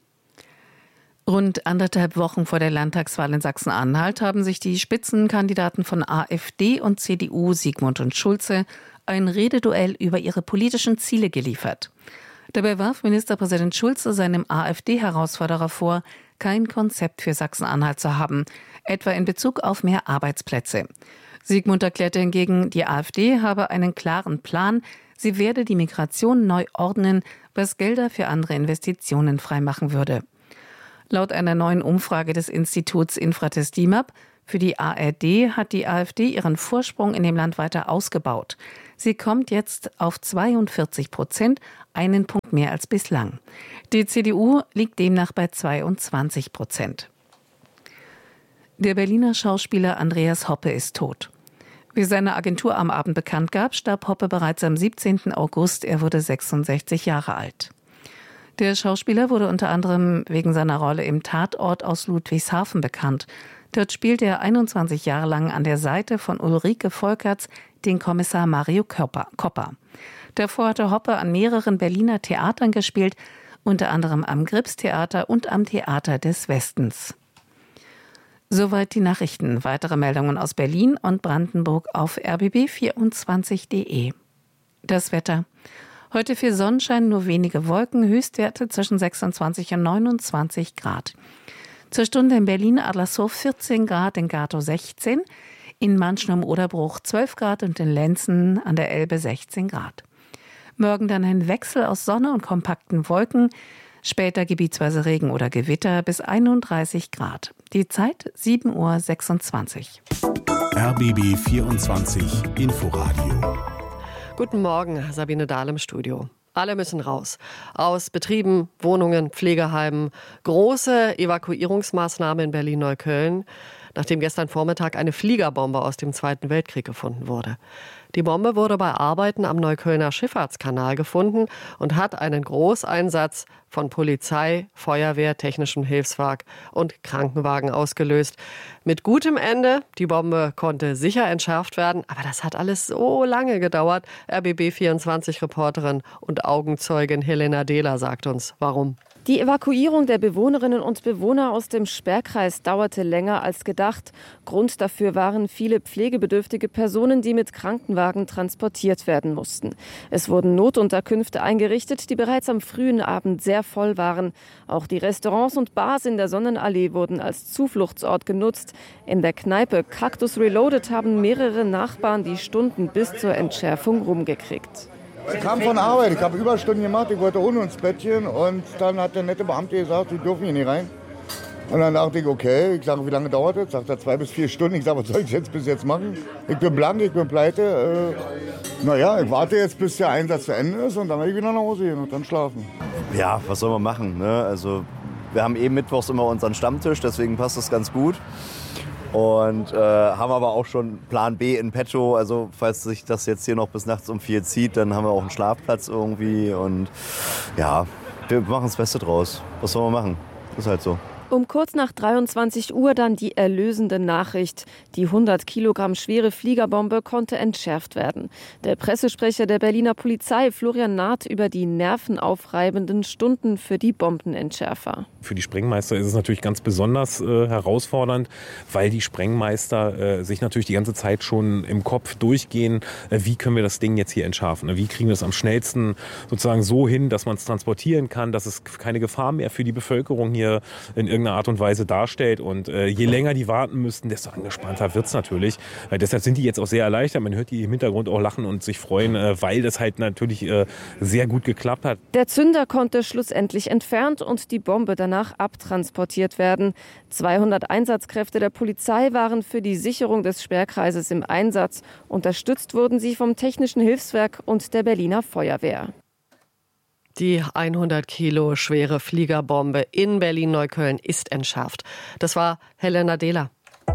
Rund anderthalb Wochen vor der Landtagswahl in Sachsen-Anhalt haben sich die Spitzenkandidaten von AfD und C D U, Sigmund und Schulze, ein Rededuell über ihre politischen Ziele geliefert. Dabei warf Ministerpräsident Schulze seinem AfD-Herausforderer vor, kein Konzept für Sachsen-Anhalt zu haben, etwa in Bezug auf mehr Arbeitsplätze. Sigmund erklärte hingegen, die AfD habe einen klaren Plan, sie werde die Migration neu ordnen, was Gelder für andere Investitionen freimachen würde. Laut einer neuen Umfrage des Instituts Infratest DIMAP für die A R D hat die AfD ihren Vorsprung in dem Land weiter ausgebaut. Sie kommt jetzt auf zweiundvierzig Prozent, einen Punkt mehr als bislang. Die C D U liegt demnach bei zweiundzwanzig Prozent. Der Berliner Schauspieler Andreas Hoppe ist tot. Wie seine Agentur am Abend bekannt gab, starb Hoppe bereits am siebzehnten August. Er wurde sechsundsechzig Jahre alt. Der Schauspieler wurde unter anderem wegen seiner Rolle im Tatort aus Ludwigshafen bekannt. Dort spielte er einundzwanzig Jahre lang an der Seite von Ulrike Volkerts den Kommissar Mario Kopper. Davor hatte Hoppe an mehreren Berliner Theatern gespielt, unter anderem am Gripstheater und am Theater des Westens. Soweit die Nachrichten. Weitere Meldungen aus Berlin und Brandenburg auf r b b vierundzwanzig punkt d e. Das Wetter. Heute viel Sonnenschein, nur wenige Wolken, Höchstwerte zwischen sechsundzwanzig und neunundzwanzig Grad. Zur Stunde in Berlin Adlershof vierzehn Grad, in Gatow sechzehn, in Manschen am Oderbruch zwölf Grad und in Lenzen an der Elbe sechzehn Grad. Morgen dann ein Wechsel aus Sonne und kompakten Wolken, später gebietsweise Regen oder Gewitter bis einunddreißig Grad. Die Zeit sieben Uhr sechsundzwanzig. R B B vierundzwanzig Inforadio. Guten Morgen, Sabine Dahl im Studio. Alle müssen raus. Aus Betrieben, Wohnungen, Pflegeheimen. Große Evakuierungsmaßnahme in Berlin-Neukölln, nachdem gestern Vormittag eine Fliegerbombe aus dem Zweiten Weltkrieg gefunden wurde. Die Bombe wurde bei Arbeiten am Neuköllner Schifffahrtskanal gefunden und hat einen Großeinsatz von Polizei, Feuerwehr, technischem Hilfswerk und Krankenwagen ausgelöst. Mit gutem Ende, die Bombe konnte sicher entschärft werden, aber das hat alles so lange gedauert. R B B vierundzwanzig Reporterin und Augenzeugin Helena Dehler sagt uns, warum. Die Evakuierung der Bewohnerinnen und Bewohner aus dem Sperrkreis dauerte länger als gedacht. Grund dafür waren viele pflegebedürftige Personen, die mit Krankenwagen transportiert werden mussten. Es wurden Notunterkünfte eingerichtet, die bereits am frühen Abend sehr voll waren. Auch die Restaurants und Bars in der Sonnenallee wurden als Zufluchtsort genutzt. In der Kneipe Cactus Reloaded haben mehrere Nachbarn die Stunden bis zur Entschärfung rumgekriegt. Ich kam von Arbeit, ich habe Überstunden gemacht, ich wollte ohne ins Bettchen und dann hat der nette Beamte gesagt, Sie dürfen hier nicht rein. Und dann dachte ich, okay, ich sage, wie lange dauert das? Sagt er, zwei bis vier Stunden. Ich sage, was soll ich jetzt bis jetzt machen? Ich bin blank, ich bin pleite. Äh, naja, ich warte jetzt, bis der Einsatz zu Ende ist und dann werde ich wieder nach Hause gehen und dann schlafen. Ja, was soll man machen? Ne? Also, wir haben eben mittwochs immer unseren Stammtisch, deswegen passt das ganz gut. Und äh, haben aber auch schon Plan B in petto. Also falls sich das jetzt hier noch bis nachts um vier zieht, dann haben wir auch einen Schlafplatz irgendwie. Und ja, wir machen das Beste draus. Was soll man machen? Ist halt so. Um kurz nach dreiundzwanzig Uhr dann die erlösende Nachricht. Die hundert Kilogramm schwere Fliegerbombe konnte entschärft werden. Der Pressesprecher der Berliner Polizei, Florian Naht, über die nervenaufreibenden Stunden für die Bombenentschärfer. Für die Sprengmeister ist es natürlich ganz besonders äh, herausfordernd, weil die Sprengmeister äh, sich natürlich die ganze Zeit schon im Kopf durchgehen, äh, wie können wir das Ding jetzt hier entschärfen? Wie kriegen wir das am schnellsten sozusagen so hin, dass man es transportieren kann, dass es keine Gefahr mehr für die Bevölkerung hier in irgendeiner Art und Weise darstellt. Und äh, je länger die warten müssten, desto angespannter wird es natürlich. Äh, deshalb sind die jetzt auch sehr erleichtert. Man hört die im Hintergrund auch lachen und sich freuen, äh, weil das halt natürlich äh, sehr gut geklappt hat. Der Zünder konnte schlussendlich entfernt und die Bombe danach abtransportiert werden. zweihundert Einsatzkräfte der Polizei waren für die Sicherung des Sperrkreises im Einsatz. Unterstützt wurden sie vom Technischen Hilfswerk und der Berliner Feuerwehr. Die hundert Kilo schwere Fliegerbombe in Berlin-Neukölln ist entschärft. Das war Helena Dehler.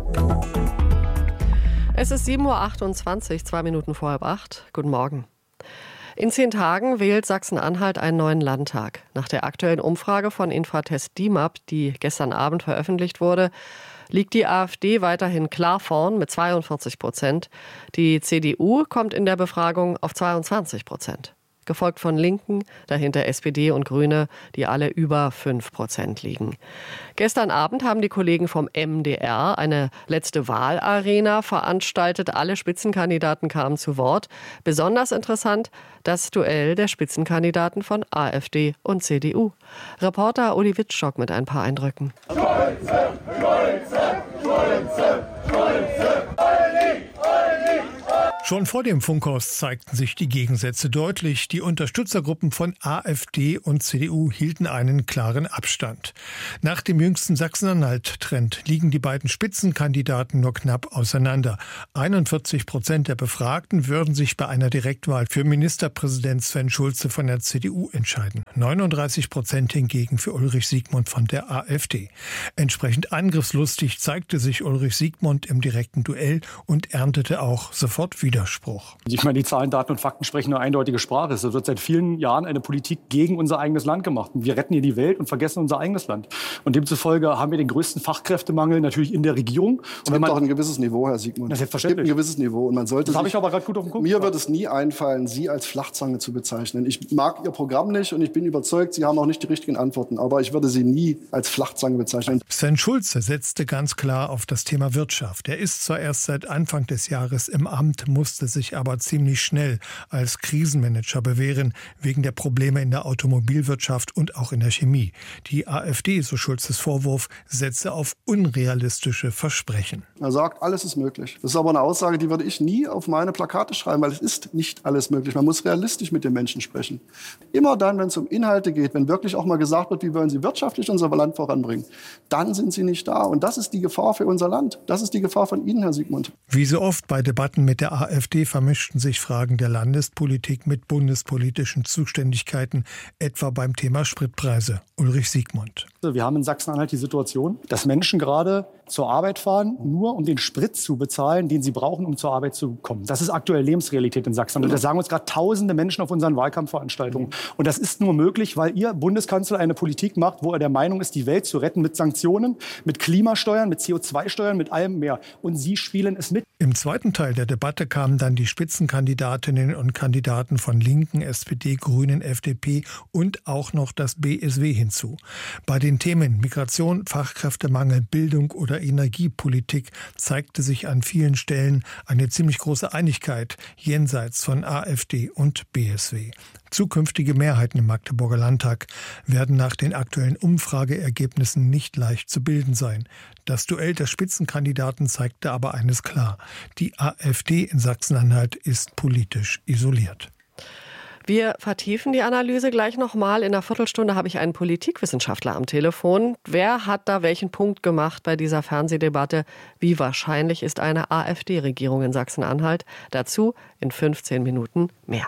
Es ist sieben Uhr achtundzwanzig, zwei Minuten vor halb acht. Guten Morgen. In zehn Tagen wählt Sachsen-Anhalt einen neuen Landtag. Nach der aktuellen Umfrage von Infratest D I M A P, die gestern Abend veröffentlicht wurde, liegt die AfD weiterhin klar vorn mit zweiundvierzig Prozent. Die C D U kommt in der Befragung auf zweiundzwanzig Prozent. Gefolgt von Linken, dahinter S P D und Grüne, die alle über fünf Prozent liegen. Gestern Abend haben die Kollegen vom M D R eine letzte Wahlarena veranstaltet. Alle Spitzenkandidaten kamen zu Wort. Besonders interessant das Duell der Spitzenkandidaten von AfD und C D U. Reporter Uli Wittstock mit ein paar Eindrücken. Schulze, Schulze, Schulze, Schulze, Schon vor dem Funkhaus zeigten sich die Gegensätze deutlich. Die Unterstützergruppen von AfD und C D U hielten einen klaren Abstand. Nach dem jüngsten Sachsen-Anhalt-Trend liegen die beiden Spitzenkandidaten nur knapp auseinander. einundvierzig Prozent der Befragten würden sich bei einer Direktwahl für Ministerpräsident Sven Schulze von der C D U entscheiden. neununddreißig Prozent hingegen für Ulrich Siegmund von der AfD. Entsprechend angriffslustig zeigte sich Ulrich Siegmund im direkten Duell und erntete auch sofort Widerspruch. Ich meine, die Zahlen, Daten und Fakten sprechen eine eindeutige Sprache. Es wird seit vielen Jahren eine Politik gegen unser eigenes Land gemacht. Wir retten hier die Welt und vergessen unser eigenes Land. Und demzufolge haben wir den größten Fachkräftemangel natürlich in der Regierung. Es gibt auch ein gewisses Niveau, Herr Siegmund. Das es gibt ein gewisses Niveau. Und man sollte das habe ich aber gerade gut auf den Punkt Mir gebracht. wird es nie einfallen, Sie als Flachzange zu bezeichnen. Ich mag Ihr Programm nicht und ich bin überzeugt, Sie haben auch nicht die richtigen Antworten. Aber ich würde Sie nie als Flachzange bezeichnen. Sven Schulze setzte ganz klar auf das Thema Wirtschaft. Er ist zwar erst seit Anfang des Jahres im Amt, musste sich aber ziemlich schnell als Krisenmanager bewähren, wegen der Probleme in der Automobilwirtschaft und auch in der Chemie. Die AfD, so Schulzes Vorwurf, setze auf unrealistische Versprechen. Er sagt, alles ist möglich. Das ist aber eine Aussage, die würde ich nie auf meine Plakate schreiben, weil es ist nicht alles möglich. Man muss realistisch mit den Menschen sprechen. Immer dann, wenn es um Inhalte geht, wenn wirklich auch mal gesagt wird, wie wollen Sie wirtschaftlich unser Land voranbringen, dann sind Sie nicht da. Und das ist die Gefahr für unser Land. Das ist die Gefahr von Ihnen, Herr Siegmund. Wie so oft bei Debatten mit der AfD vermischten sich Fragen der Landespolitik mit bundespolitischen Zuständigkeiten, etwa beim Thema Spritpreise. Ulrich Siegmund. Wir haben in Sachsen-Anhalt die Situation, dass Menschen gerade zur Arbeit fahren, nur um den Sprit zu bezahlen, den sie brauchen, um zur Arbeit zu kommen. Das ist aktuell Lebensrealität in Sachsen. Und das sagen uns gerade tausende Menschen auf unseren Wahlkampfveranstaltungen. Und das ist nur möglich, weil Ihr Bundeskanzler eine Politik macht, wo er der Meinung ist, die Welt zu retten mit Sanktionen, mit Klimasteuern, mit C O zwei Steuern, mit allem mehr. Und Sie spielen es mit. Im zweiten Teil der Debatte kamen dann die Spitzenkandidatinnen und Kandidaten von Linken, S P D, Grünen, F D P und auch noch das B S W hinzu. Bei den Themen Migration, Fachkräftemangel, Bildung oder Energiepolitik zeigte sich an vielen Stellen eine ziemlich große Einigkeit jenseits von AfD und B S W. Zukünftige Mehrheiten im Magdeburger Landtag werden nach den aktuellen Umfrageergebnissen nicht leicht zu bilden sein. Das Duell der Spitzenkandidaten zeigte aber eines klar: Die AfD in Sachsen-Anhalt ist politisch isoliert. Wir vertiefen die Analyse gleich nochmal. In einer Viertelstunde habe ich einen Politikwissenschaftler am Telefon. Wer hat da welchen Punkt gemacht bei dieser Fernsehdebatte? Wie wahrscheinlich ist eine AfD-Regierung in Sachsen-Anhalt? Dazu in fünfzehn Minuten mehr.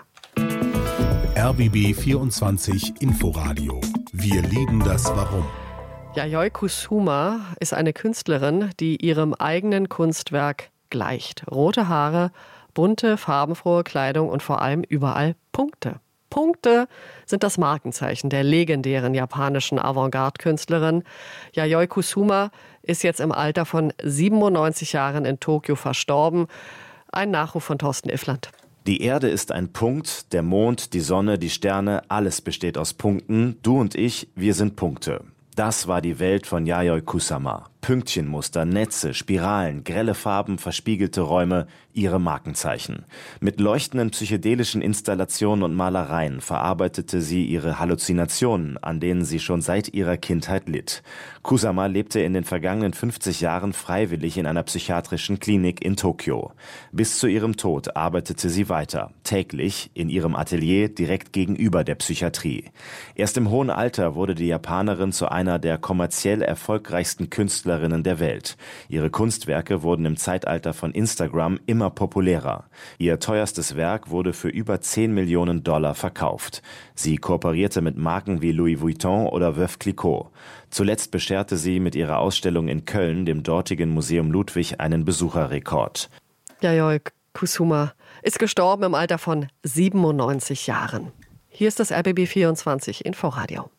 R B B vierundzwanzig Inforadio. Wir lieben das Warum. Yayoi Kusuma ist eine Künstlerin, die ihrem eigenen Kunstwerk gleicht. Rote Haare, bunte, farbenfrohe Kleidung und vor allem überall Punkte. Punkte sind das Markenzeichen der legendären japanischen Avantgarde-Künstlerin. Yayoi Kusuma ist jetzt im Alter von siebenundneunzig Jahren in Tokio verstorben. Ein Nachruf von Thorsten Iffland. Die Erde ist ein Punkt, der Mond, die Sonne, die Sterne, alles besteht aus Punkten. Du und ich, wir sind Punkte. Das war die Welt von Yayoi Kusama. Pünktchenmuster, Netze, Spiralen, grelle Farben, verspiegelte Räume, ihre Markenzeichen. Mit leuchtenden psychedelischen Installationen und Malereien verarbeitete sie ihre Halluzinationen, an denen sie schon seit ihrer Kindheit litt. Kusama lebte in den vergangenen fünfzig Jahren freiwillig in einer psychiatrischen Klinik in Tokio. Bis zu ihrem Tod arbeitete sie weiter, täglich in ihrem Atelier direkt gegenüber der Psychiatrie. Erst im hohen Alter wurde die Japanerin zu einer der kommerziell erfolgreichsten Künstlerinnen der Welt. Ihre Kunstwerke wurden im Zeitalter von Instagram immer populärer. Ihr teuerstes Werk wurde für über zehn Millionen Dollar verkauft. Sie kooperierte mit Marken wie Louis Vuitton oder Veuve Clicquot. Zuletzt bescherte sie mit ihrer Ausstellung in Köln dem dortigen Museum Ludwig einen Besucherrekord. Yayoi Kusuma ist gestorben im Alter von siebenundneunzig Jahren. Hier ist das R B B vierundzwanzig Inforadio.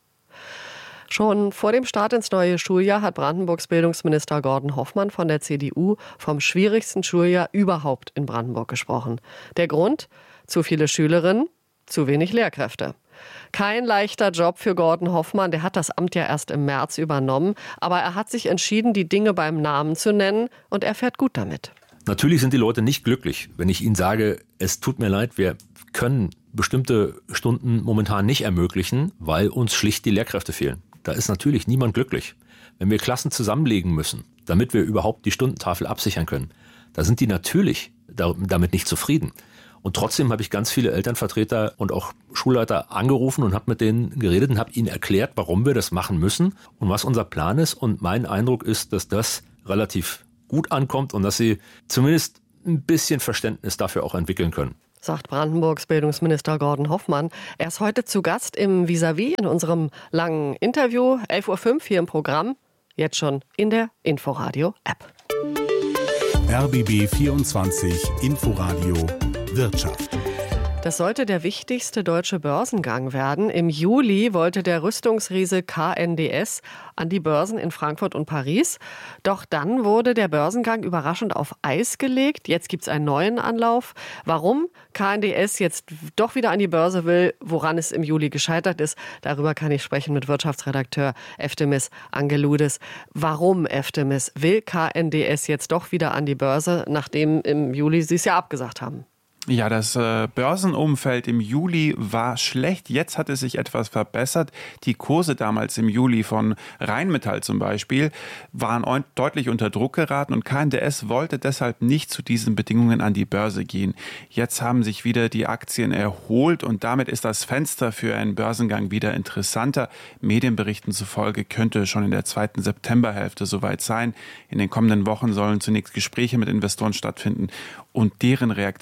Schon vor dem Start ins neue Schuljahr hat Brandenburgs Bildungsminister Gordon Hoffmann von der C D U vom schwierigsten Schuljahr überhaupt in Brandenburg gesprochen. Der Grund? Zu viele Schülerinnen, zu wenig Lehrkräfte. Kein leichter Job für Gordon Hoffmann, der hat das Amt ja erst im März übernommen, aber er hat sich entschieden, die Dinge beim Namen zu nennen und er fährt gut damit. Natürlich sind die Leute nicht glücklich, wenn ich ihnen sage, es tut mir leid, wir können bestimmte Stunden momentan nicht ermöglichen, weil uns schlicht die Lehrkräfte fehlen. Da ist natürlich niemand glücklich. Wenn wir Klassen zusammenlegen müssen, damit wir überhaupt die Stundentafel absichern können, da sind die natürlich damit nicht zufrieden. Und trotzdem habe ich ganz viele Elternvertreter und auch Schulleiter angerufen und habe mit denen geredet und habe ihnen erklärt, warum wir das machen müssen und was unser Plan ist. Und mein Eindruck ist, dass das relativ gut ankommt und dass sie zumindest ein bisschen Verständnis dafür auch entwickeln können. Sagt Brandenburgs Bildungsminister Gordon Hoffmann. Er ist heute zu Gast im Vis-à-vis in unserem langen Interview. elf Uhr fünf hier im Programm, jetzt schon in der Inforadio-App. R B B vierundzwanzig Inforadio Wirtschaft. Das sollte der wichtigste deutsche Börsengang werden. Im Juli wollte der Rüstungsriese K N D S an die Börsen in Frankfurt und Paris. Doch dann wurde der Börsengang überraschend auf Eis gelegt. Jetzt gibt es einen neuen Anlauf. Warum K N D S jetzt doch wieder an die Börse will, woran es im Juli gescheitert ist, darüber kann ich sprechen mit Wirtschaftsredakteur Eftemis Angeludes. Warum, Eftemis, will K N D S jetzt doch wieder an die Börse, nachdem im Juli sie es ja abgesagt haben? Ja, das äh, Börsenumfeld im Juli war schlecht. Jetzt hat es sich etwas verbessert. Die Kurse damals im Juli von Rheinmetall zum Beispiel waren oin- deutlich unter Druck geraten und K N D S wollte deshalb nicht zu diesen Bedingungen an die Börse gehen. Jetzt haben sich wieder die Aktien erholt und damit ist das Fenster für einen Börsengang wieder interessanter. Medienberichten zufolge könnte schon in der zweiten Septemberhälfte soweit sein. In den kommenden Wochen sollen zunächst Gespräche mit Investoren stattfinden und deren Reaktion wird dann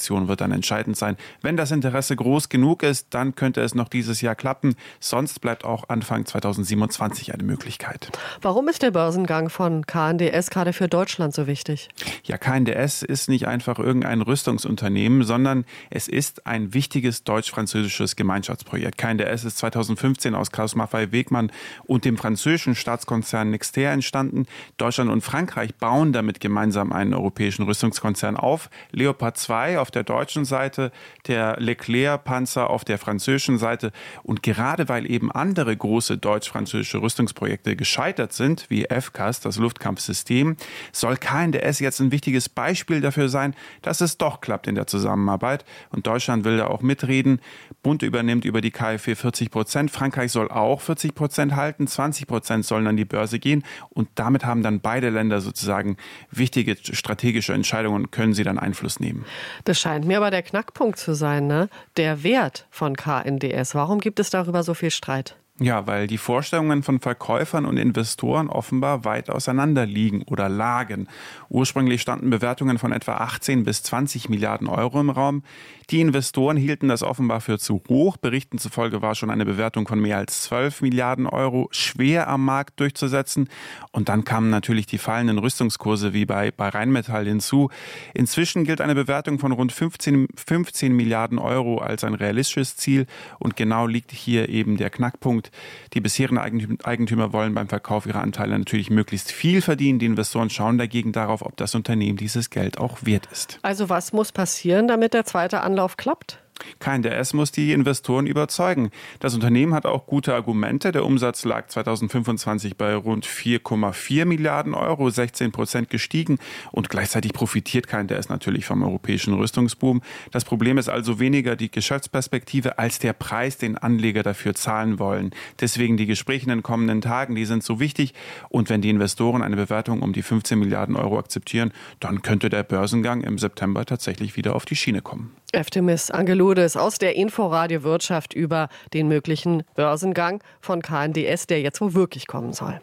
dann entscheidend sein. Wenn das Interesse groß genug ist, dann könnte es noch dieses Jahr klappen. Sonst bleibt auch Anfang zweitausendsiebenundzwanzig eine Möglichkeit. Warum ist der Börsengang von K N D S gerade für Deutschland so wichtig? Ja, K N D S ist nicht einfach irgendein Rüstungsunternehmen, sondern es ist ein wichtiges deutsch-französisches Gemeinschaftsprojekt. K N D S ist zweitausendfünfzehn aus Klaus Maffei Wegmann und dem französischen Staatskonzern Nexter entstanden. Deutschland und Frankreich bauen damit gemeinsam einen europäischen Rüstungskonzern auf. Leopard zwei auf der deutschen Seite, der Leclerc-Panzer auf der französischen Seite. Und gerade weil eben andere große deutsch-französische Rüstungsprojekte gescheitert sind, wie F C A S, das Luftkampfsystem, soll K N D S jetzt ein wichtiges Beispiel dafür sein, dass es doch klappt in der Zusammenarbeit. Und Deutschland will da auch mitreden. Bund übernimmt über die K f W vierzig Prozent. Frankreich soll auch vierzig Prozent halten. zwanzig Prozent sollen an die Börse gehen. Und damit haben dann beide Länder sozusagen wichtige strategische Entscheidungen und können sie dann Einfluss nehmen. Das scheint mir aber der Knackpunkt zu sein, ne? Der Wert von K N D S. Warum gibt es darüber so viel Streit? Ja, weil die Vorstellungen von Verkäufern und Investoren offenbar weit auseinander liegen oder lagen. Ursprünglich standen Bewertungen von etwa achtzehn bis zwanzig Milliarden Euro im Raum. Die Investoren hielten das offenbar für zu hoch. Berichten zufolge war schon eine Bewertung von mehr als zwölf Milliarden Euro schwer am Markt durchzusetzen. Und dann kamen natürlich die fallenden Rüstungskurse wie bei, bei Rheinmetall hinzu. Inzwischen gilt eine Bewertung von rund fünfzehn, fünfzehn Milliarden Euro als ein realistisches Ziel. Und genau liegt hier eben der Knackpunkt. Die bisherigen Eigentümer wollen beim Verkauf ihrer Anteile natürlich möglichst viel verdienen. Die Investoren schauen dagegen darauf, ob das Unternehmen dieses Geld auch wert ist. Also was muss passieren, damit der zweite Anlauf klappt? K N D S muss die Investoren überzeugen. Das Unternehmen hat auch gute Argumente. Der Umsatz lag zweitausendfünfundzwanzig bei rund vier Komma vier Milliarden Euro, sechzehn Prozent gestiegen. Und gleichzeitig profitiert K N D S natürlich vom europäischen Rüstungsboom. Das Problem ist also weniger die Geschäftsperspektive als der Preis, den Anleger dafür zahlen wollen. Deswegen die Gespräche in den kommenden Tagen, die sind so wichtig. Und wenn die Investoren eine Bewertung um die fünfzehn Milliarden Euro akzeptieren, dann könnte der Börsengang im September tatsächlich wieder auf die Schiene kommen. Eftemis Angeludes aus der Inforadio Wirtschaft über den möglichen Börsengang von K N D S, der jetzt wohl wirklich kommen soll.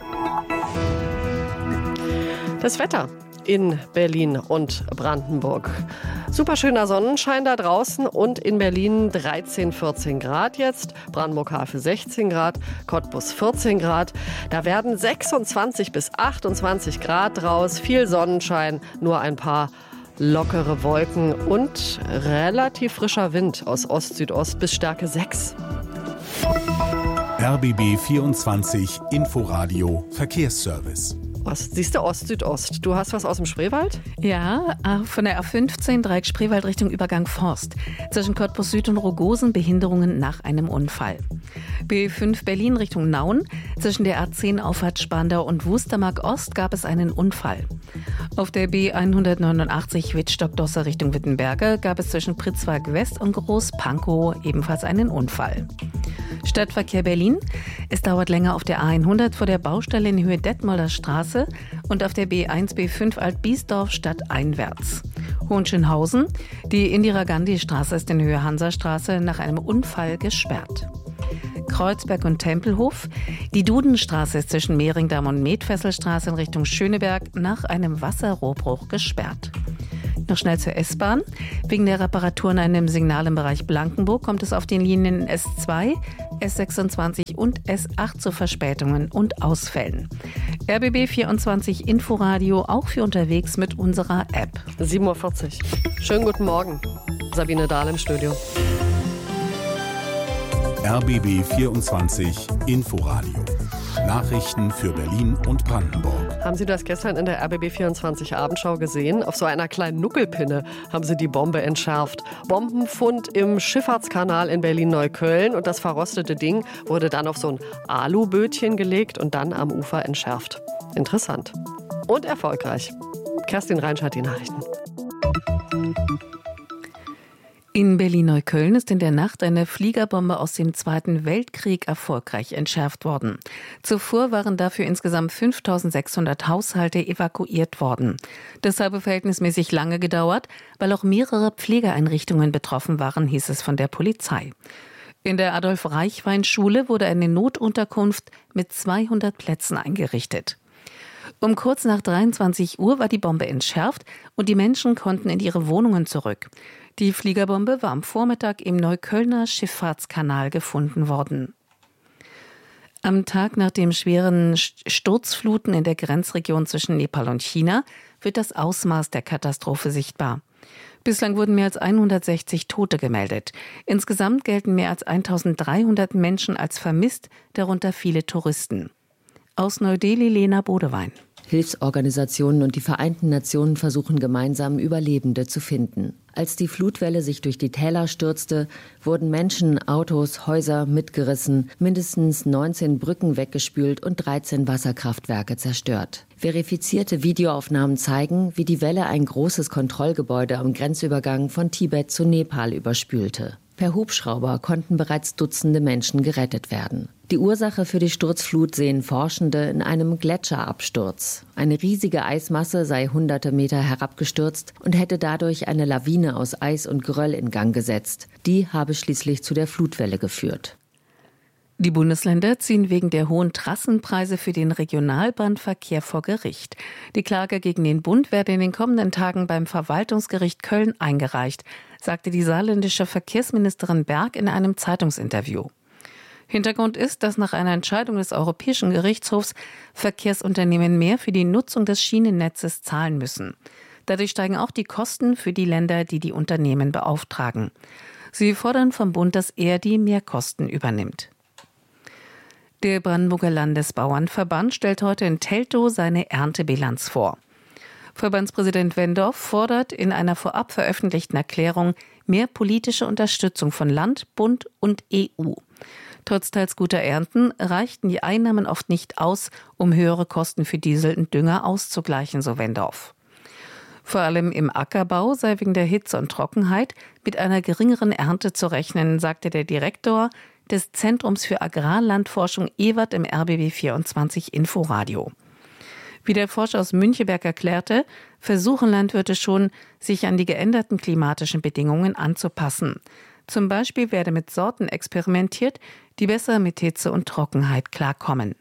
Das Wetter in Berlin und Brandenburg. Superschöner Sonnenschein da draußen und in Berlin dreizehn, vierzehn Grad jetzt, Brandenburg-Havel sechzehn Grad, Cottbus vierzehn Grad. Da werden sechsundzwanzig bis achtundzwanzig Grad draus, viel Sonnenschein, nur ein paar lockere Wolken und relativ frischer Wind aus Ost-Südost bis Stärke sechs. R B B vierundzwanzig Inforadio Verkehrsservice. Ost, siehst du, Ost-Südost. Du hast was aus dem Spreewald? Ja, von der A fünfzehn, Dreieck Spreewald Richtung Übergang Forst. Zwischen Cottbus Süd und Rogosen Behinderungen nach einem Unfall. B fünf Berlin Richtung Nauen. Zwischen der A zehn Auffahrt Spandau und Wustermark Ost gab es einen Unfall. Auf der B hundertneunundachtzig Wittstock-Dosse Richtung Wittenberge gab es zwischen Pritzwalk West und Groß-Pankow ebenfalls einen Unfall. Stadtverkehr Berlin. Es dauert länger auf der A hundert vor der Baustelle in Höhe Detmolder Straße und auf der B eins B fünf Alt-Biesdorf stadteinwärts. Hohenschönhausen. Die Indira-Gandhi-Straße ist in Höhe Hansastraße nach einem Unfall gesperrt. Kreuzberg und Tempelhof. Die Dudenstraße ist zwischen Mehringdamm und Metfesselstraße in Richtung Schöneberg nach einem Wasserrohrbruch gesperrt. Noch schnell zur S-Bahn. Wegen der Reparaturen an einem Signal im Bereich Blankenburg kommt es auf den Linien S zwei, S sechsundzwanzig und S acht zu Verspätungen und Ausfällen. R B B vierundzwanzig Inforadio auch für unterwegs mit unserer App. sieben Uhr vierzig. Schönen guten Morgen. Sabine Dahl im Studio. R B B vierundzwanzig Inforadio. Nachrichten für Berlin und Brandenburg. Haben Sie das gestern in der R B B vierundzwanzig Abendschau gesehen? Auf so einer kleinen Nuckelpinne haben sie die Bombe entschärft. Bombenfund im Schifffahrtskanal in Berlin-Neukölln und das verrostete Ding wurde dann auf so ein Alubötchen gelegt und dann am Ufer entschärft. Interessant. Und erfolgreich. Kerstin Reinsch hat die Nachrichten. In Berlin-Neukölln ist in der Nacht eine Fliegerbombe aus dem Zweiten Weltkrieg erfolgreich entschärft worden. Zuvor waren dafür insgesamt fünftausendsechshundert Haushalte evakuiert worden. Das habe verhältnismäßig lange gedauert, weil auch mehrere Pflegeeinrichtungen betroffen waren, hieß es von der Polizei. In der Adolf-Reichwein-Schule wurde eine Notunterkunft mit zweihundert Plätzen eingerichtet. Um kurz nach dreiundzwanzig Uhr war die Bombe entschärft und die Menschen konnten in ihre Wohnungen zurück. Die Fliegerbombe war am Vormittag im Neuköllner Schifffahrtskanal gefunden worden. Am Tag nach den schweren Sturzfluten in der Grenzregion zwischen Nepal und China wird das Ausmaß der Katastrophe sichtbar. Bislang wurden mehr als hundertsechzig Tote gemeldet. Insgesamt gelten mehr als eintausenddreihundert Menschen als vermisst, darunter viele Touristen. Aus Neu-Delhi Lena Bodewein. Hilfsorganisationen und die Vereinten Nationen versuchen gemeinsam, Überlebende zu finden. Als die Flutwelle sich durch die Täler stürzte, wurden Menschen, Autos, Häuser mitgerissen, mindestens neunzehn Brücken weggespült und dreizehn Wasserkraftwerke zerstört. Verifizierte Videoaufnahmen zeigen, wie die Welle ein großes Kontrollgebäude am Grenzübergang von Tibet zu Nepal überspülte. Per Hubschrauber konnten bereits Dutzende Menschen gerettet werden. Die Ursache für die Sturzflut sehen Forschende in einem Gletscherabsturz. Eine riesige Eismasse sei hunderte Meter herabgestürzt und hätte dadurch eine Lawine aus Eis und Geröll in Gang gesetzt. Die habe schließlich zu der Flutwelle geführt. Die Bundesländer ziehen wegen der hohen Trassenpreise für den Regionalbahnverkehr vor Gericht. Die Klage gegen den Bund werde in den kommenden Tagen beim Verwaltungsgericht Köln eingereicht, sagte die saarländische Verkehrsministerin Berg in einem Zeitungsinterview. Hintergrund ist, dass nach einer Entscheidung des Europäischen Gerichtshofs Verkehrsunternehmen mehr für die Nutzung des Schienennetzes zahlen müssen. Dadurch steigen auch die Kosten für die Länder, die die Unternehmen beauftragen. Sie fordern vom Bund, dass er die Mehrkosten übernimmt. Der Brandenburger Landesbauernverband stellt heute in Teltow seine Erntebilanz vor. Verbandspräsident Wendorf fordert in einer vorab veröffentlichten Erklärung mehr politische Unterstützung von Land, Bund und E U. Trotz teils guter Ernten reichten die Einnahmen oft nicht aus, um höhere Kosten für Diesel und Dünger auszugleichen, so Wendorf. Vor allem im Ackerbau sei wegen der Hitze und Trockenheit mit einer geringeren Ernte zu rechnen, sagte der Direktor des Zentrums für Agrarlandforschung Ewert im R B B vierundzwanzig Inforadio. Wie der Forscher aus Müncheberg erklärte, versuchen Landwirte schon, sich an die geänderten klimatischen Bedingungen anzupassen. Zum Beispiel werde mit Sorten experimentiert, die besser mit Hitze und Trockenheit klarkommen.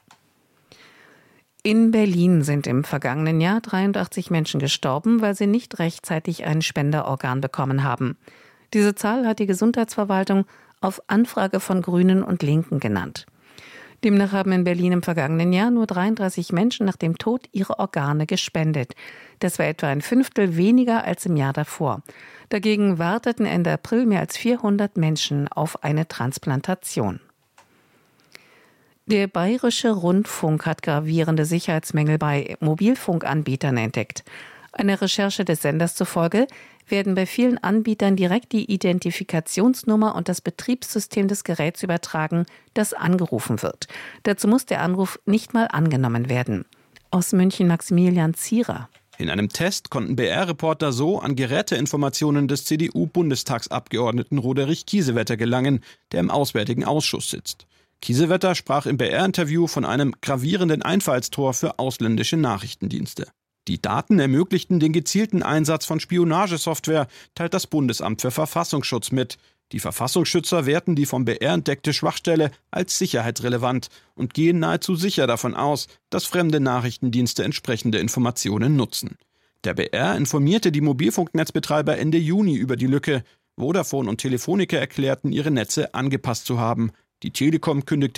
In Berlin sind im vergangenen Jahr dreiundachtzig Menschen gestorben, weil sie nicht rechtzeitig ein Spenderorgan bekommen haben. Diese Zahl hat die Gesundheitsverwaltung auf Anfrage von Grünen und Linken genannt. Demnach haben in Berlin im vergangenen Jahr nur dreiunddreißig Menschen nach dem Tod ihre Organe gespendet. Das war etwa ein Fünftel weniger als im Jahr davor. Dagegen warteten Ende April mehr als vierhundert Menschen auf eine Transplantation. Der Bayerische Rundfunk hat gravierende Sicherheitsmängel bei Mobilfunkanbietern entdeckt. Einer Recherche des Senders zufolge werden bei vielen Anbietern direkt die Identifikationsnummer und das Betriebssystem des Geräts übertragen, das angerufen wird. Dazu muss der Anruf nicht mal angenommen werden. Aus München Maximilian Zierer. In einem Test konnten B R-Reporter so an Geräteinformationen des C D U-Bundestagsabgeordneten Roderich Kiesewetter gelangen, der im Auswärtigen Ausschuss sitzt. Kiesewetter sprach im B R-Interview von einem gravierenden Einfallstor für ausländische Nachrichtendienste. Die Daten ermöglichten den gezielten Einsatz von Spionagesoftware, teilt das Bundesamt für Verfassungsschutz mit. Die Verfassungsschützer werten die vom B R entdeckte Schwachstelle als sicherheitsrelevant und gehen nahezu sicher davon aus, dass fremde Nachrichtendienste entsprechende Informationen nutzen. Der B R informierte die Mobilfunknetzbetreiber Ende Juni über die Lücke. Vodafone und Telefonica erklärten, ihre Netze angepasst zu haben. Die Telekom kündigte